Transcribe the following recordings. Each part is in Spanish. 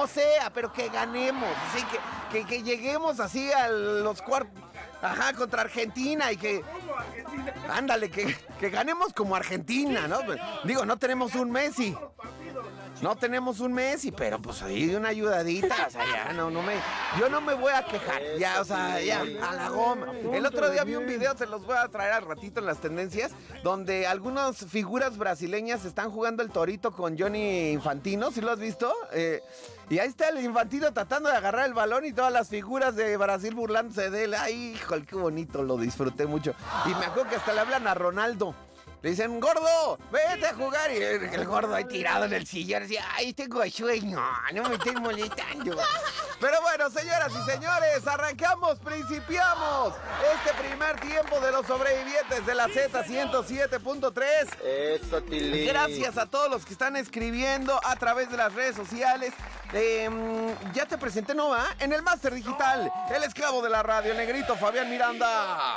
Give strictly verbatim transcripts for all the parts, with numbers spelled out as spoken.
como sea, pero que ganemos, así que, que, que lleguemos así a los cuartos, ajá, contra Argentina y que, ándale, que, que ganemos como Argentina, ¿no? Digo, no tenemos un Messi, no tenemos un Messi, pero pues ahí una ayudadita, o sea, ya, no, no me, yo no me voy a quejar, ya, o sea, ya, a la goma. El otro día vi un video, se los voy a traer al ratito en las tendencias, donde algunas figuras brasileñas están jugando el torito con Johnny Infantino, ¿sí lo has visto? Eh, y ahí está el Infantino tratando de agarrar el balón y todas las figuras de Brasil burlándose de él. Ay, híjole, qué bonito, lo disfruté mucho. Y me acuerdo que hasta le hablan a Ronaldo. Le dicen, gordo, vete a jugar. Y el, el gordo ahí tirado en el sillón decía, ay, tengo sueño, no me estoy molestando. Pero bueno, señoras y señores, arrancamos, principiamos este primer tiempo de los sobrevivientes de la Z ciento siete punto tres. Esto, Tilly. Gracias a todos los que están escribiendo a través de las redes sociales. Eh, ya te presenté, ¿no va? En el Máster Digital, el esclavo de la radio, el negrito Fabián Miranda.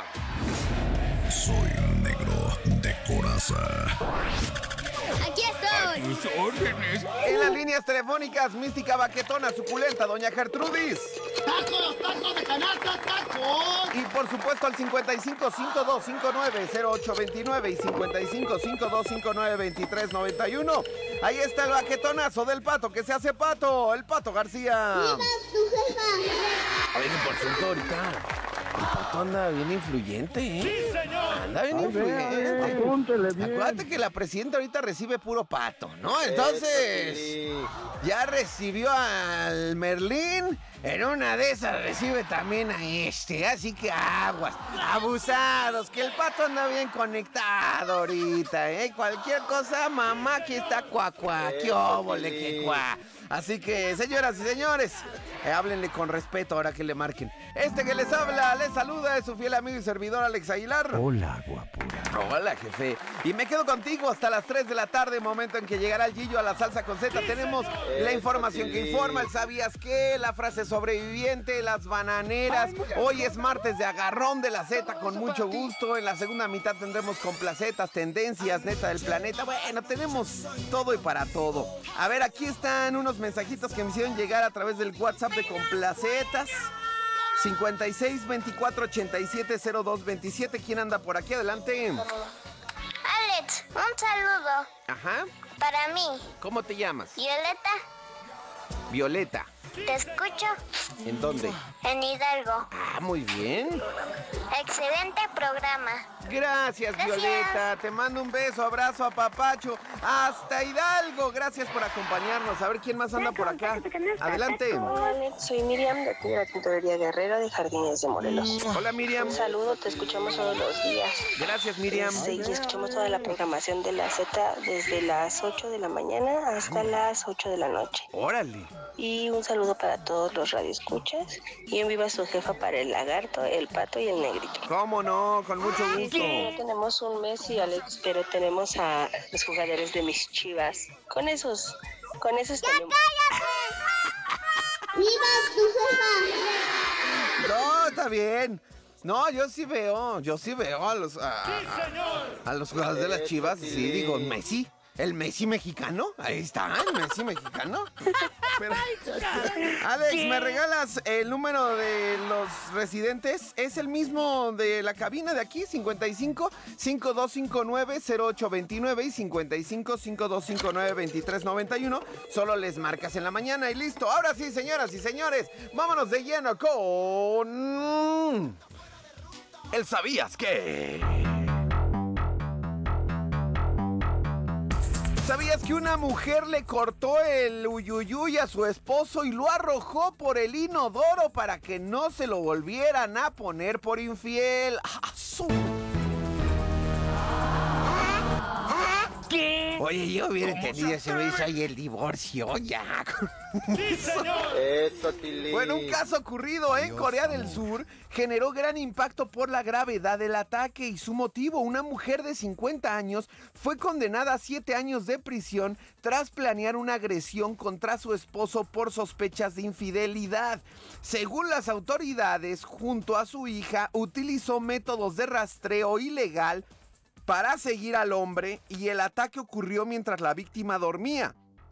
Soy negro de coraza. Aquí estoy. A tus órdenes. En las líneas telefónicas, mística baquetona suculenta, doña Gertrudis. ¡Tacos, tacos de canasta, tacos! Y por supuesto al cincuenta y cinco, cincuenta y dos cincuenta y nueve, cero ocho veintinueve y cincuenta y cinco, cincuenta y dos cincuenta y nueve, veintitrés noventa y uno. Ahí está el baquetonazo del pato que se hace pato, el Pato García. ¡Viva tu jefa! Oigan, por cierto, ahorita el pato anda bien influyente, ¿eh? ¡Sí, señor! Anda bien A ver, influyente. apúntele bien. Acuérdate que la presidenta ahorita recibe puro pato, ¿no? Entonces, Eso, ya recibió al Merlín. En una de esas recibe también a este. Así que aguas, abusados, que el pato anda bien conectado ahorita, ¿eh? Cualquier cosa, mamá, aquí está cuacua. ¡Qué óvole, qué cuá! Así que, señoras y señores, eh, háblenle con respeto ahora que le marquen. Este que les habla, les saluda, es su fiel amigo y servidor Alex Aguilar. Hola, guapura. Hola, jefe. Y me quedo contigo hasta las tres de la tarde, momento en que llegará el Gillo a la salsa con Z. Tenemos la información que informa, el ¿sabías qué? La frase sobreviviente, las bananeras. Hoy es martes de agarrón de la Z con mucho gusto. En la segunda mitad tendremos complacetas, tendencias, neta del planeta. Bueno, tenemos todo y para todo. A ver, aquí están unos mensajitos que me hicieron llegar a través del WhatsApp de complacetas. cincuenta y seis, veinticuatro, ochenta y siete, cero dos veintisiete. ¿Quién anda por aquí? Adelante. Alex, un saludo Ajá. para mí. ¿Cómo te llamas? Violeta, Violeta. te escucho ¿En dónde? en Hidalgo. Ah, muy bien. Excelente programa. Gracias, Gracias. Violeta. Te mando un beso, abrazo a Papacho. Hasta Hidalgo. Gracias por acompañarnos. A ver quién más anda por acá. Adelante. Hola Alex, soy Miriam de aquí de la Tintorería Guerrero de Jardines de Morelos. Hola, Miriam. Un saludo, te escuchamos todos los días. Gracias, Miriam. Este, y escuchamos toda la programación de la Z desde las ocho de la mañana hasta las ocho de la noche. Órale. Y un saludo para todos los radioescuchas. Y en viva su jefa para el lagarto, el pato y el negrito. ¿Cómo no? Con mucho gusto. No tenemos un Messi, Alex, pero tenemos a los jugadores de mis Chivas. Con esos, con esos tenemos. ¡Viva tu jefa! No, está bien. No, yo sí veo, yo sí veo a los a, a, a los jugadores de las Chivas, sí, digo, Messi, el Messi mexicano, ahí está, el Messi mexicano. Pero, Alex, ¿me regalas el número de los residentes? Es el mismo de la cabina de aquí, cincuenta y cinco, cincuenta y dos cincuenta y nueve, cero ocho veintinueve y cincuenta y cinco, cincuenta y dos cincuenta y nueve, veintitrés noventa y uno. Solo les marcas en la mañana y listo. Ahora sí, señoras y señores, vámonos de lleno con... ¿El sabías qué? ¿Sabías que una mujer le cortó el uyuyuy a su esposo y lo arrojó por el inodoro para que no se lo volvieran a poner por infiel? ¡Ah, su! ¿Qué? Oye, yo hubiera entendido, se me hizo ahí el divorcio, ya. ¡Sí, señor! Esto, Tilly. Bueno, un caso ocurrido en Corea del Sur generó gran impacto por la gravedad del ataque y su motivo. Una mujer de cincuenta años fue condenada a siete años de prisión tras planear una agresión contra su esposo por sospechas de infidelidad. Según las autoridades, junto a su hija, utilizó métodos de rastreo ilegal para seguir al hombre y el ataque ocurrió mientras la víctima dormía.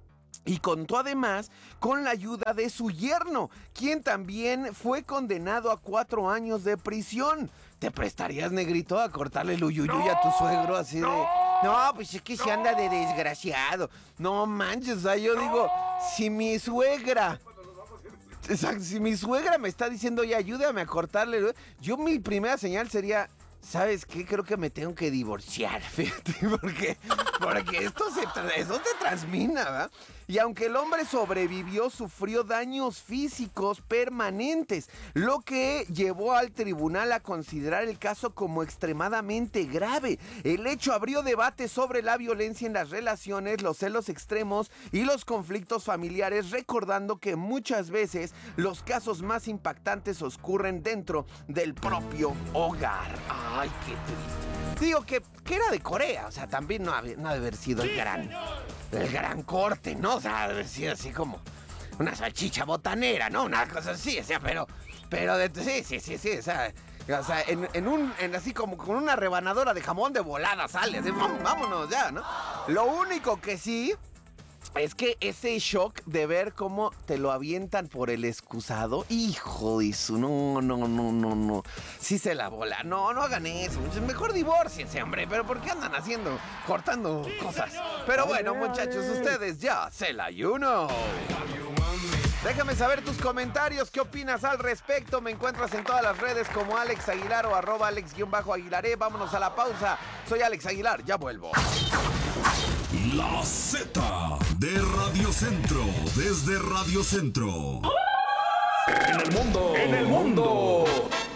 Y contó además con la ayuda de su yerno, quien también fue condenado a cuatro años de prisión. ¿Te prestarías, negrito, a cortarle el uyuyuy a tu suegro así de... No, pues es que se anda de desgraciado. No manches, o sea, yo digo, si mi suegra... Exacto, si mi suegra me está diciendo, oye, ayúdame a cortarle... Yo mi primera señal sería... ¿Sabes qué? Creo que me tengo que divorciar, fíjate, porque, porque esto se, esto te transmina, ¿verdad? Y aunque el hombre sobrevivió, sufrió daños físicos permanentes, lo que llevó al tribunal a considerar el caso como extremadamente grave. El hecho abrió debate sobre la violencia en las relaciones, los celos extremos y los conflictos familiares, recordando que muchas veces los casos más impactantes ocurren dentro del propio hogar. ¡Ay, qué triste! Digo que, que era de Corea, o sea, también no ha, no ha de haber sido el gran, el gran corte, ¿no? O sea, ha de haber sido así como una salchicha botanera, ¿no? Una cosa así, o sea, pero, pero, de, sí, sí, sí, sí, o sea, o sea en, en un, en así como con una rebanadora de jamón de volada sale, así, vámonos ya, ¿no? Lo único que sí... Es que ese shock de ver cómo te lo avientan por el excusado, hijo de su, no, no, no, no, no. Sí se la bola. No, no hagan eso. Mejor divórciense, hombre. Pero ¿por qué andan haciendo, cortando cosas? Pero bueno, muchachos, ustedes ya se la ayuno. Déjame saber tus comentarios, qué opinas al respecto. Me encuentras en todas las redes como Alex Aguilar o arroba Alex-Aguilaré. Vámonos a la pausa. Soy Alex Aguilar, ya vuelvo. La Z de Radio Centro, desde Radio Centro. En el mundo, en el mundo.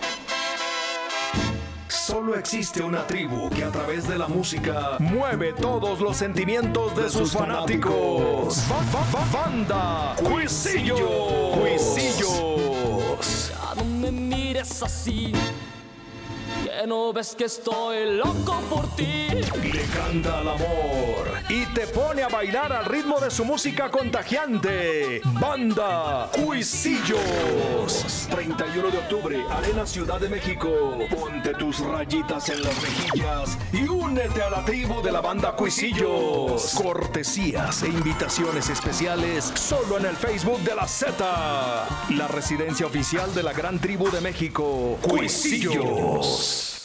Solo existe una tribu que a través de la música mueve todos los sentimientos de, de sus, sus fanáticos. fanáticos. Ba, ba, banda Cuisillos. Cuisillos. Ya no me mires así. Que no ves que estoy loco por ti. Le canta al amor y te pone a bailar al ritmo de su música contagiante. Banda Cuisillos. treinta y uno de octubre, Arena Ciudad de México. Ponte tus rayitas en las mejillas y únete a la tribu de la banda Cuisillos. Cortesías e invitaciones especiales solo en el Facebook de la Z. La residencia oficial de la gran tribu de México. Cuisillos.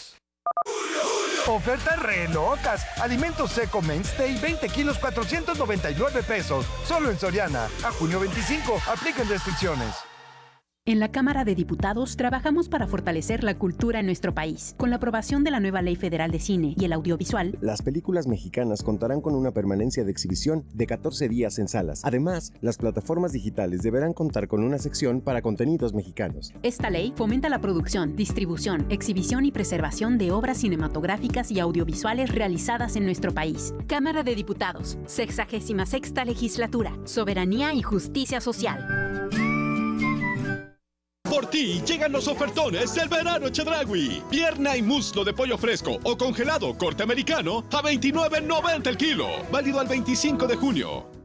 Ofertas re locas. Alimento seco Mainstay, veinte kilos, cuatrocientos noventa y nueve pesos. Solo en Soriana. A junio veinticinco. Apliquen restricciones. En la Cámara de Diputados trabajamos para fortalecer la cultura en nuestro país. Con la aprobación de la nueva Ley Federal de Cine y el Audiovisual, las películas mexicanas contarán con una permanencia de exhibición de catorce días en salas. Además, las plataformas digitales deberán contar con una sección para contenidos mexicanos. Esta ley fomenta la producción, distribución, exhibición y preservación de obras cinematográficas y audiovisuales realizadas en nuestro país. Cámara de Diputados, sexagésima sexta Legislatura, Soberanía y Justicia Social. Por ti llegan los ofertones del verano Chedraui. Pierna y muslo de pollo fresco o congelado corte americano a veintinueve noventa el kilo. Válido al veinticinco de junio.